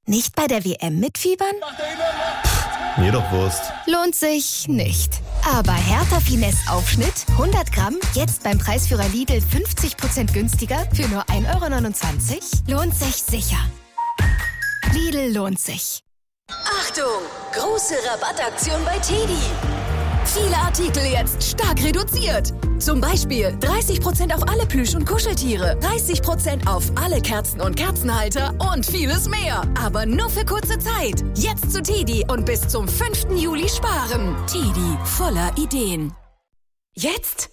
Nicht bei der WM mitfiebern? Mir doch Wurst. Lohnt sich nicht. Aber Hertha Finesse Aufschnitt 100 Gramm, jetzt beim Preisführer Lidl 50% günstiger für nur 1,29 €? Lohnt sich sicher. Lidl lohnt sich. Achtung! Große Rabattaktion bei TEDi. Viele Artikel jetzt stark reduziert. Zum Beispiel 30% auf alle Plüsch- und Kuscheltiere, 30% auf alle Kerzen und Kerzenhalter und vieles mehr. Aber nur für kurze Zeit. Jetzt zu TEDi und bis zum 5. Juli sparen. TEDi, voller Ideen. Jetzt?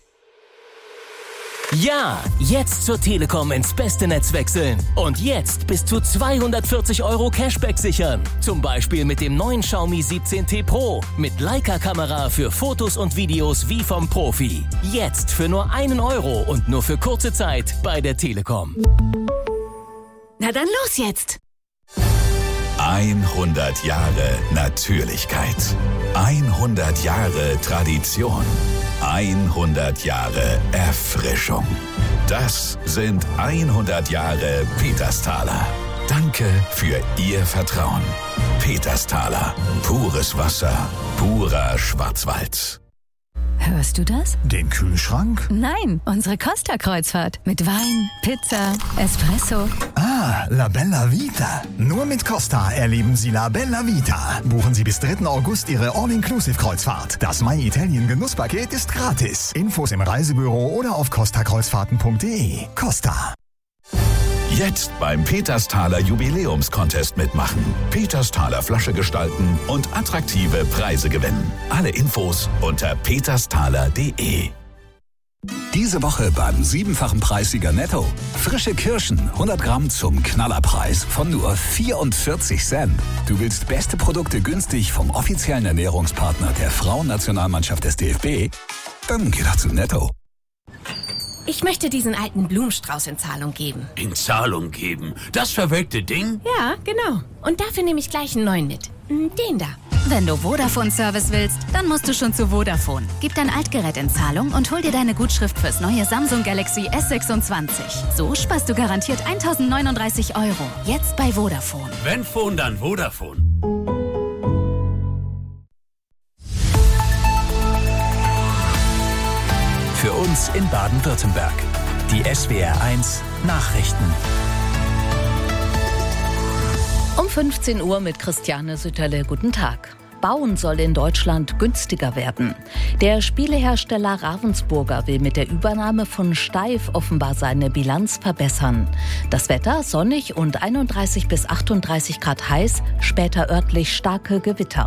Ja, jetzt zur Telekom ins beste Netz wechseln. Und jetzt bis zu 240 € Cashback sichern. Zum Beispiel mit dem neuen Xiaomi 17T Pro. Mit Leica-Kamera für Fotos und Videos wie vom Profi. Jetzt für nur 1 € und nur für kurze Zeit bei der Telekom. Na dann los jetzt! 100 Jahre Natürlichkeit. 100 Jahre Tradition. 100 Jahre Erfrischung. Das sind 100 Jahre Petersthaler. Danke für Ihr Vertrauen. Petersthaler. Pures Wasser. Purer Schwarzwald. Hörst du das? Den Kühlschrank? Nein, unsere Costa-Kreuzfahrt. Mit Wein, Pizza, Espresso. Ah, La Bella Vita. Nur mit Costa erleben Sie La Bella Vita. Buchen Sie bis 3. August Ihre All-Inclusive-Kreuzfahrt. Das My Italien Genusspaket ist gratis. Infos im Reisebüro oder auf costakreuzfahrten.de. Costa. Jetzt beim Petersthaler Jubiläumscontest mitmachen. Petersthaler Flasche gestalten und attraktive Preise gewinnen. Alle Infos unter petersthaler.de. Diese Woche beim 7-fachen Preissieger Netto. Frische Kirschen, 100 Gramm zum Knallerpreis von nur 44 Cent. Du willst beste Produkte günstig vom offiziellen Ernährungspartner der Frauennationalmannschaft des DFB? Dann geh doch zu Netto. Ich möchte diesen alten Blumenstrauß in Zahlung geben. In Zahlung geben? Das verwelkte Ding? Ja, genau. Und dafür nehme ich gleich einen neuen mit. Den da. Wenn du Vodafone-Service willst, dann musst du schon zu Vodafone. Gib dein Altgerät in Zahlung und hol dir deine Gutschrift fürs neue Samsung Galaxy S26. So sparst du garantiert 1.039 €. Jetzt bei Vodafone. Wenn Phone, dann Vodafone. Für uns in Baden-Württemberg. Die SWR1 Nachrichten. Um 15 Uhr mit Christiane Sütterle. Guten Tag. Bauen soll in Deutschland günstiger werden. Der Spielehersteller Ravensburger will mit der Übernahme von Steiff offenbar seine Bilanz verbessern. Das Wetter sonnig und 31 bis 38 Grad heiß, später örtlich starke Gewitter.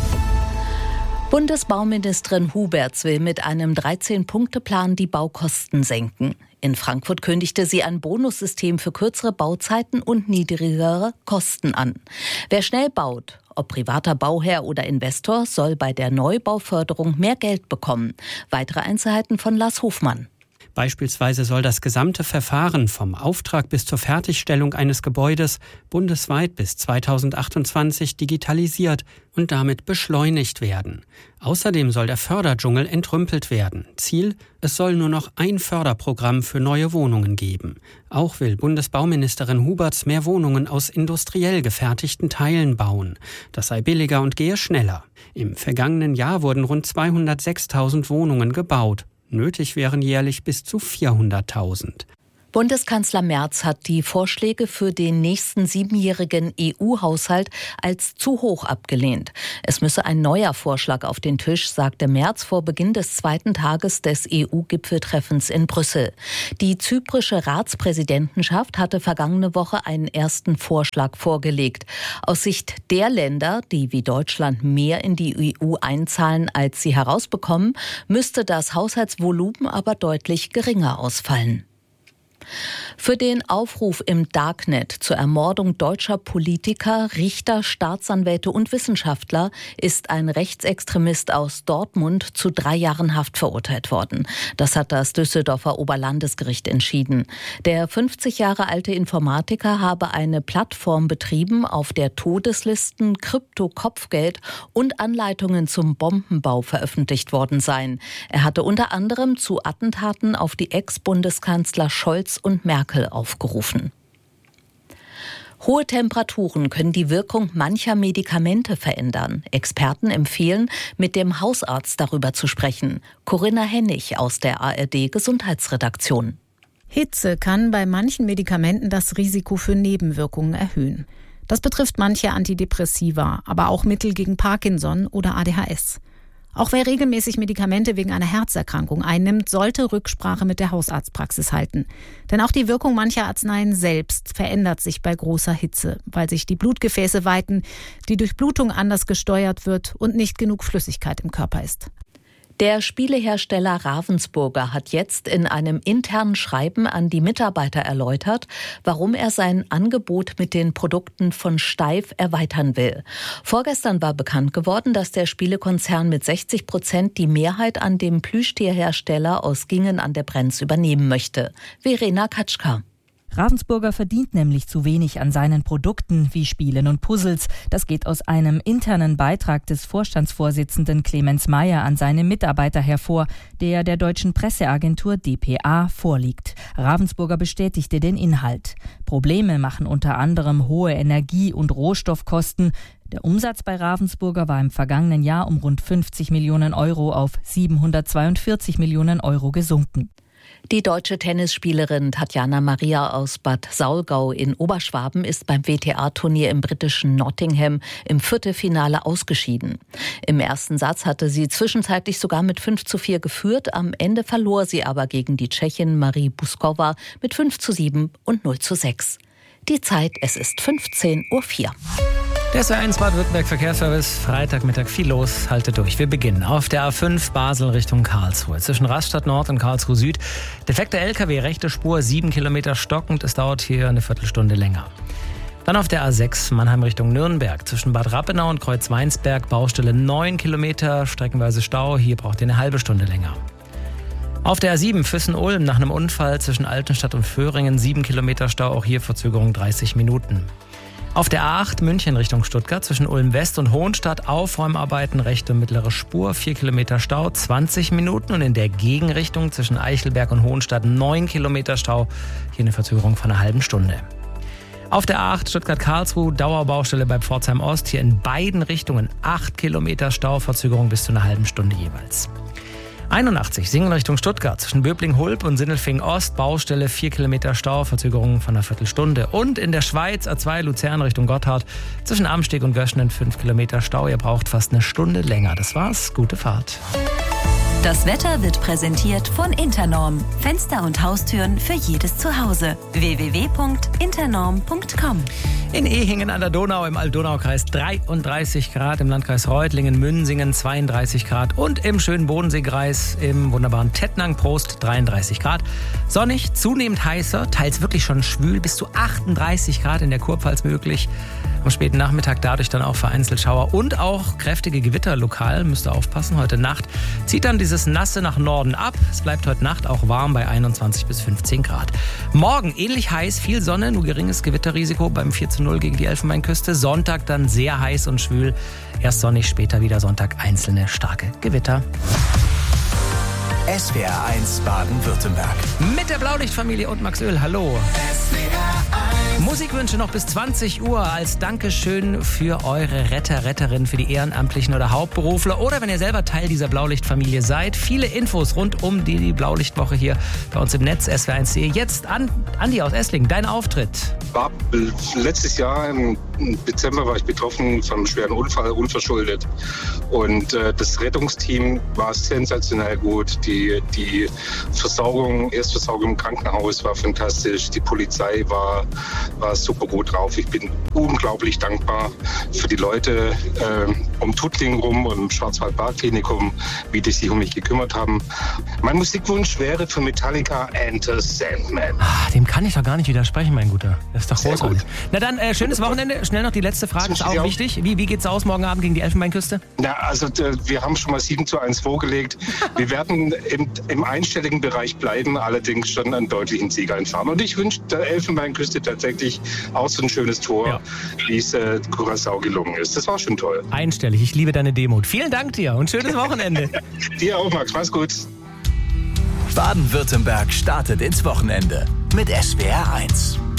Bundesbauministerin Huberts will mit einem 13-Punkte-Plan die Baukosten senken. In Frankfurt kündigte sie ein Bonussystem für kürzere Bauzeiten und niedrigere Kosten an. Wer schnell baut, ob privater Bauherr oder Investor, soll bei der Neubauförderung mehr Geld bekommen. Weitere Einzelheiten von Lars Hofmann. Beispielsweise soll das gesamte Verfahren vom Auftrag bis zur Fertigstellung eines Gebäudes bundesweit bis 2028 digitalisiert und damit beschleunigt werden. Außerdem soll der Förderdschungel entrümpelt werden. Ziel: es soll nur noch ein Förderprogramm für neue Wohnungen geben. Auch will Bundesbauministerin Huberts mehr Wohnungen aus industriell gefertigten Teilen bauen. Das sei billiger und gehe schneller. Im vergangenen Jahr wurden rund 206.000 Wohnungen gebaut. Nötig wären jährlich bis zu 400.000. Bundeskanzler Merz hat die Vorschläge für den nächsten 7-jährigen EU-Haushalt als zu hoch abgelehnt. Es müsse ein neuer Vorschlag auf den Tisch, sagte Merz vor Beginn des 2. Tages des EU-Gipfeltreffens in Brüssel. Die zyprische Ratspräsidentenschaft hatte vergangene Woche einen ersten Vorschlag vorgelegt. Aus Sicht der Länder, die wie Deutschland mehr in die EU einzahlen, als sie herausbekommen, müsste das Haushaltsvolumen aber deutlich geringer ausfallen. Für den Aufruf im Darknet zur Ermordung deutscher Politiker, Richter, Staatsanwälte und Wissenschaftler ist ein Rechtsextremist aus Dortmund zu 3 Jahren Haft verurteilt worden. Das hat das Düsseldorfer Oberlandesgericht entschieden. Der 50 Jahre alte Informatiker habe eine Plattform betrieben, auf der Todeslisten, Krypto-Kopfgeld und Anleitungen zum Bombenbau veröffentlicht worden seien. Er hatte unter anderem zu Attentaten auf die Ex-Bundeskanzler Scholz und Merkel aufgerufen. Hohe Temperaturen können die Wirkung mancher Medikamente verändern. Experten empfehlen, mit dem Hausarzt darüber zu sprechen. Corinna Hennig aus der ARD Gesundheitsredaktion. Hitze kann bei manchen Medikamenten das Risiko für Nebenwirkungen erhöhen. Das betrifft manche Antidepressiva, aber auch Mittel gegen Parkinson oder ADHS. Auch wer regelmäßig Medikamente wegen einer Herzerkrankung einnimmt, sollte Rücksprache mit der Hausarztpraxis halten. Denn auch die Wirkung mancher Arzneien selbst verändert sich bei großer Hitze, weil sich die Blutgefäße weiten, die Durchblutung anders gesteuert wird und nicht genug Flüssigkeit im Körper ist. Der Spielehersteller Ravensburger hat jetzt in einem internen Schreiben an die Mitarbeiter erläutert, warum er sein Angebot mit den Produkten von Steiff erweitern will. Vorgestern war bekannt geworden, dass der Spielekonzern mit 60% die Mehrheit an dem Plüschtierhersteller aus Gingen an der Brenz übernehmen möchte. Verena Katschka. Ravensburger verdient nämlich zu wenig an seinen Produkten wie Spielen und Puzzles. Das geht aus einem internen Beitrag des Vorstandsvorsitzenden Clemens Meyer an seine Mitarbeiter hervor, der deutschen Presseagentur dpa vorliegt. Ravensburger bestätigte den Inhalt. Probleme machen unter anderem hohe Energie- und Rohstoffkosten. Der Umsatz bei Ravensburger war im vergangenen Jahr um rund 50 Millionen Euro auf 742 Millionen Euro gesunken. Die deutsche Tennisspielerin Tatjana Maria aus Bad Saulgau in Oberschwaben ist beim WTA-Turnier im britischen Nottingham im Viertelfinale ausgeschieden. Im ersten Satz hatte sie zwischenzeitlich sogar mit 5:4 geführt. Am Ende verlor sie aber gegen die Tschechin Marie Buskova mit 5:7 und 0:6. Die Zeit, es ist 15:04 Uhr. Der SWR1 Baden-Württemberg Verkehrsservice, Freitagmittag viel los, halte durch. Wir beginnen auf der A5 Basel Richtung Karlsruhe. Zwischen Rastatt Nord und Karlsruhe Süd. Defekter LKW, rechte Spur, 7 Kilometer stockend. Es dauert hier eine Viertelstunde länger. Dann auf der A6 Mannheim Richtung Nürnberg. Zwischen Bad Rappenau und Kreuzweinsberg, Baustelle 9 Kilometer, streckenweise Stau. Hier braucht ihr eine halbe Stunde länger. Auf der A7 Füssen-Ulm nach einem Unfall zwischen Altenstadt und Föhringen, 7 Kilometer Stau. Auch hier Verzögerung 30 Minuten. Auf der A8 München Richtung Stuttgart zwischen Ulm West und Hohenstadt Aufräumarbeiten, rechte und mittlere Spur, 4 Kilometer Stau, 20 Minuten. Und in der Gegenrichtung zwischen Eichelberg und Hohenstadt 9 Kilometer Stau, hier eine Verzögerung von einer halben Stunde. Auf der A8 Stuttgart-Karlsruhe, Dauerbaustelle bei Pforzheim Ost, hier in beiden Richtungen 8 Kilometer Stau, Verzögerung bis zu einer halben Stunde jeweils. 81 Singen Richtung Stuttgart zwischen Böbling-Hulb und Sindelfingen-Ost, Baustelle 4 Kilometer Stau, Verzögerung von einer Viertelstunde. Und in der Schweiz A2 Luzern Richtung Gotthard zwischen Amsteg und Göschenen 5 Kilometer Stau. Ihr braucht fast eine Stunde länger. Das war's. Gute Fahrt. Das Wetter wird präsentiert von Internorm. Fenster und Haustüren für jedes Zuhause. www.internorm.com. In Ehingen an der Donau im Alt-Donau-Kreis 33 Grad, im Landkreis Reutlingen, Münsingen 32 Grad und im schönen Bodenseekreis im wunderbaren Tettnang-Prost 33 Grad. Sonnig, zunehmend heißer, teils wirklich schon schwül, bis zu 38 Grad in der Kurpfalz möglich. Am späten Nachmittag dadurch dann auch vereinzelt Schauer und auch kräftige Gewitter lokal. Müsst ihr aufpassen, heute Nacht zieht dann dieses Nasse nach Norden ab. Es bleibt heute Nacht auch warm bei 21 bis 15 Grad. Morgen ähnlich heiß, viel Sonne, nur geringes Gewitterrisiko beim 4:0 gegen die Elfenbeinküste. Sonntag dann sehr heiß und schwül. Erst sonnig, später wieder Sonntag einzelne starke Gewitter. SWR1 Baden-Württemberg. Mit der Blaulichtfamilie und Max Öl. Hallo. Musikwünsche noch bis 20 Uhr als Dankeschön für eure Retterin für die Ehrenamtlichen oder Hauptberufler oder wenn ihr selber Teil dieser Blaulichtfamilie seid. Viele Infos rund um die Blaulichtwoche hier bei uns im Netz, swr1.de. Jetzt Andi aus Esslingen, dein Auftritt. Letztes Jahr im Dezember war ich betroffen von einem schweren Unfall, unverschuldet. Und das Rettungsteam war sensationell gut. Die Erstversorgung im Krankenhaus war fantastisch. Die Polizei war super gut drauf. Ich bin unglaublich dankbar für die Leute um Tuttlingen rum und im Schwarzwald-Bar-Klinikum, wie die sich um mich gekümmert haben. Mein Musikwunsch wäre für Metallica Enter Sandman. Dem kann ich doch gar nicht widersprechen, mein Guter. Das ist doch großartig. Na dann, schönes Wochenende. Schnell noch die letzte Frage, ist auch wichtig. Wie geht's aus morgen Abend gegen die Elfenbeinküste? Ja, also wir haben schon mal 7:1 vorgelegt. Wir werden im einstelligen Bereich bleiben, allerdings schon einen deutlichen Sieg einfahren. Und ich wünsche der Elfenbeinküste tatsächlich auch so ein schönes Tor, wie es Curaçao gelungen ist. Das war schon toll. Einstellig. Ich liebe deine Demut. Vielen Dank dir und schönes Wochenende. Dir auch, Max. Mach's gut. Baden-Württemberg startet ins Wochenende mit SWR1.